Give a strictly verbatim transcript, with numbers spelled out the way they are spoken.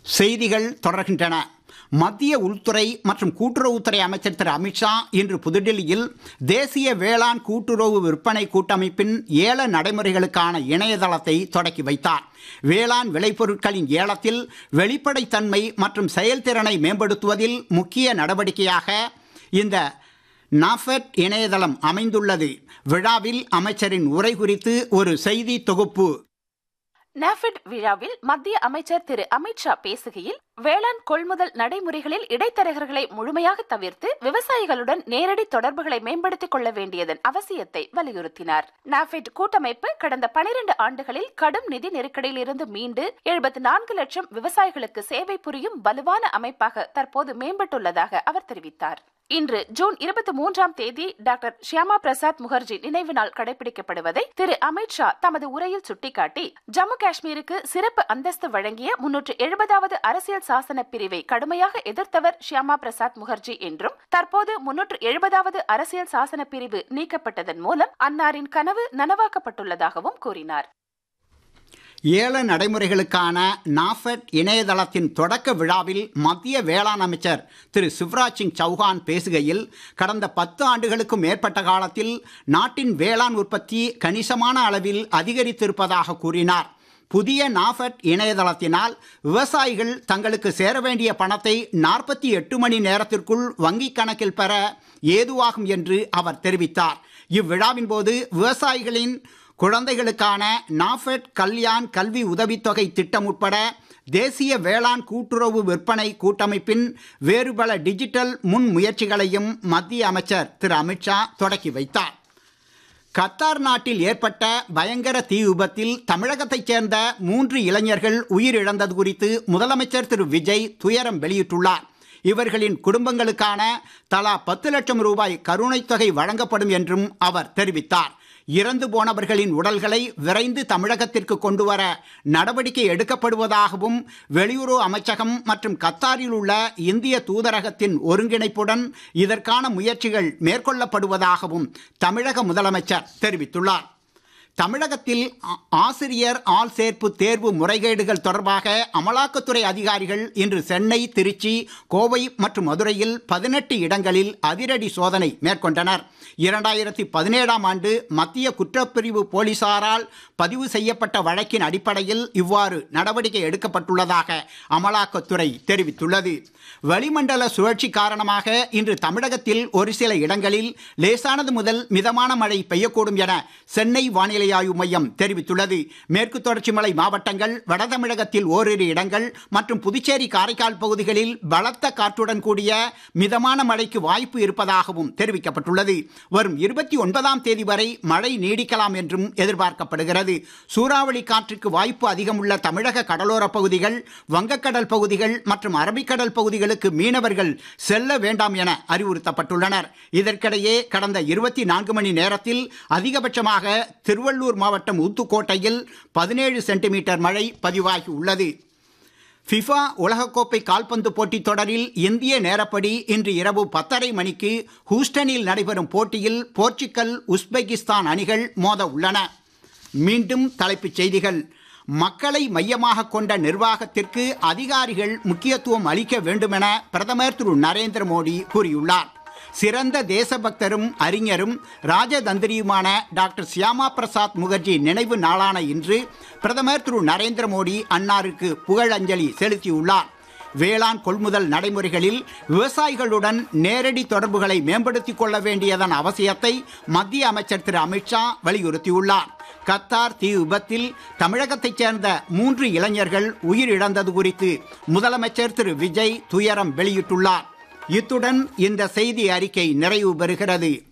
செய்திகள் தொடர்கின்றன. மத்திய உள்துறை மற்றும் கூட்டுறவுத்துறை அமைச்சர் திரு அமித்ஷா இன்று புதுடில்லியில் தேசிய வேளாண் கூட்டுறவு விற்பனை கூட்டமைப்பின் ஏல நடைமுறைகளுக்கான இணையதளத்தை தொடக்கி வைத்தார். வேளாண் விளைபொருட்களின் ஏலத்தில் வெளிப்படைத்தன்மை மற்றும் செயல்திறனை மேம்படுத்துவதில் முக்கிய நடவடிக்கையாக இந்த நாஃபெட் இணையதளம் அமைந்துள்ளது. விழாவில் அமைச்சரின் உரை குறித்து ஒரு செய்தி தொகுப்பு. நாஃபெட் விழாவில் மத்திய அமைச்சர் திரு அமித்ஷா பேசுகையில், வேளாண் கொள்முதல் நடைமுறைகளில் இடைத்தரகர்களை முழுமையாக தவிர்த்து விவசாயிகளுடன் நேரடி தொடர்புகளை மேம்படுத்திக் கொள்ள வேண்டியதன் அவசியத்தை வலியுறுத்தினார். நாஃபெட் கூட்டமைப்பு கடந்த பனிரெண்டு ஆண்டுகளில் கடும் நிதி நெருக்கடியில் இருந்து மீண்டு எழுபத்தி நான்கு லட்சம் விவசாயிகளுக்கு சேவை புரியும் வலுவான அமைப்பாக தற்போது மேம்பட்டுள்ளதாக அவர் தெரிவித்தார். இன்று ஜூன் இருபத்தி மூன்றாம் தேதி டாக்டர் ஷியாமா பிரசாத் முகர்ஜி நினைவு நாள் கடைபிடிக்கப்படுவதை திரு அமித்ஷா தமது உரையில் சுட்டிக்காட்டி, ஜம்மு காஷ்மீருக்கு சிறப்பு அந்தஸ்து வழங்கிய முன்னூற்று எழுபதாவது அரசியல் சாசன பிரிவை கடுமையாக எதிர்த்தவர் ஷியாமா பிரசாத் முகர்ஜி என்றும், தற்போது முன்னூற்று எழுபதாவது அரசியல் சாசன பிரிவு நீக்கப்பட்டதன் மூலம் அன்னாரின் கனவு நனவாக்கப்பட்டுள்ளதாகவும் கூறினார். ஏல நடைமுறைகளுக்கான நாஃபெட் இணையதளத்தின் தொடக்க விழாவில் மத்திய வேளாண் அமைச்சர் திரு சிவராஜ் சிங் சௌஹான் பேசுகையில், கடந்த பத்து ஆண்டுகளுக்கும் மேற்பட்ட காலத்தில் நாட்டின் வேளாண் உற்பத்தி கணிசமான அளவில் அதிகரித்திருப்பதாக கூறினார். புதிய நாஃபெட் இணையதளத்தினால் விவசாயிகள் தங்களுக்கு சேர வேண்டிய பணத்தை நாற்பத்தி எட்டு மணி நேரத்திற்குள் வங்கிக் கணக்கில் பெற ஏதுவாகும் என்று அவர் தெரிவித்தார். இவ்விழாவின் போது விவசாயிகளின் குழந்தைகளுக்கான நாஃபெட் கல்யாண் கல்வி உதவித்தொகை திட்டம் உட்பட தேசிய வேளாண் கூட்டுறவு விற்பனை கூட்டமைப்பின் வேறு பல டிஜிட்டல் முன் முயற்சிகளையும் மத்திய அமைச்சர் திரு அமித்ஷா தொடக்கி வைத்தார். கத்தார் நாட்டில் ஏற்பட்ட பயங்கர தீ விபத்தில் தமிழகத்தைச் சேர்ந்த மூன்று இளைஞர்கள் உயிரிழந்தது குறித்து முதலமைச்சர் திரு விஜய் துயரம் வெளியிட்டுள்ளார். இவர்களின் குடும்பங்களுக்கான தலா பத்து லட்சம் ரூபாய் கருணைத் தொகை வழங்கப்படும் என்றும் அவர் தெரிவித்தார். இறந்து போனவர்களின் உடல்களை விரைந்து தமிழகத்திற்கு கொண்டு வர நடவடிக்கை எடுக்கப்படுவதாகவும், வெளியுறவு அமைச்சகம் மற்றும் கத்தாரில் உள்ள இந்திய தூதரகத்தின் ஒருங்கிணைப்புடன் இதற்கான முயற்சிகள் மேற்கொள்ளப்படுவதாகவும் தமிழக முதலமைச்சர் தெரிவித்துள்ளார். தமிழகத்தில் ஆசிரியர் ஆள் சேர்ப்பு தேர்வு முறைகேடுகள் தொடர்பாக அமலாக்கத்துறை அதிகாரிகள் இன்று சென்னை, திருச்சி, கோவை மற்றும் மதுரையில் பதினெட்டு இடங்களில் அதிரடி சோதனை மேற்கொண்டனர். இரண்டாயிரத்தி பதினேழாம் ஆண்டு மத்திய குற்றப்பிரிவு போலீசாரால் பதிவு செய்யப்பட்ட வழக்கின் அடிப்படையில் இவ்வாறு நடவடிக்கை எடுக்கப்பட்டுள்ளதாக அமலாக்கத்துறை தெரிவித்துள்ளது. வளிமண்டல சுழற்சி காரணமாக இன்று தமிழகத்தில் ஒரு சில இடங்களில் லேசானது முதல் மிதமான மழை பெய்யக்கூடும் என சென்னை வானிலை ஆய்வு மையம் தெரிவித்துள்ளது. மேற்கு தொடர்ச்சி மலை மாவட்டங்கள், வட தமிழகத்தில் ஓரிரு இடங்கள் மற்றும் புதுச்சேரி, காரைக்கால் பகுதிகளில் பலத்த காற்றுடன் கூடிய மிதமான மழைக்கு வாய்ப்பு இருப்பதாகவும் தெரிவிக்கப்பட்டுள்ளது. வரும் இருபத்தி ஒன்பதாம் தேதி வரை மழை நீடிக்கலாம் என்றும் எதிர்பார்க்கப்படுகிறது. சூறாவளி காற்றுக்கு வாய்ப்பு அதிகம் உள்ள தமிழக கடலோர பகுதிகள், வங்கக்கடல் பகுதிகள் மற்றும் அரபிக்கடல் பகுதிகளுக்கு மீனவர்கள் செல்ல வேண்டாம் என அறிவுறுத்தப்பட்டுள்ளனர். இதற்கிடையே கடந்த இருபத்தி நான்கு மணி நேரத்தில் அதிகபட்சமாக திருவள்ளூர் மாவட்டம் ஊத்துக்கோட்டையில் பதினேழு சென்டிமீட்டர் மழை பதிவாகி உள்ளது. ஃபிஃபா உலகக்கோப்பை கால்பந்து போட்டித் தொடரில் இந்திய நேரப்படி இன்று இரவு பத்தரை மணிக்கு ஹூஸ்டனில் நடைபெறும் போட்டியில் போர்ச்சுகல், உஸ்பெகிஸ்தான் அணிகள் மோத உள்ளன. மீண்டும் தலைப்புச் செய்திகள். மக்களை மையமாக கொண்ட நிர்வாகத்திற்கு அதிகாரிகள் முக்கியத்துவம் அளிக்க வேண்டுமென பிரதமர் திரு நரேந்திர மோடி கூறியுள்ளார். சிறந்த தேசபக்தரும் அறிஞரும் ராஜதந்திரியுமான டாக்டர் ஷியாமா பிரசாத் முகர்ஜி நினைவு நாளான இன்று பிரதமர் திரு நரேந்திர மோடி அன்னாருக்கு புகழஞ்சலி செலுத்தியுள்ளார். வேளாண் கொள்முதல் நடைமுறைகளில் விவசாயிகளுடன் நேரடி தொடர்புகளை மேம்படுத்திக் கொள்ள வேண்டியதன் அவசியத்தை மத்திய அமைச்சர் திரு அமித்ஷா வலியுறுத்தியுள்ளார். கத்தார் தீ விபத்தில் தமிழகத்தைச் சேர்ந்த மூன்று இளைஞர்கள் உயிரிழந்தது குறித்து முதலமைச்சர் திரு விஜய் துயரம் வெளியிட்டுள்ளார். இத்துடன் இந்த செய்தி அறிக்கை நிறைவு பெறுகிறது.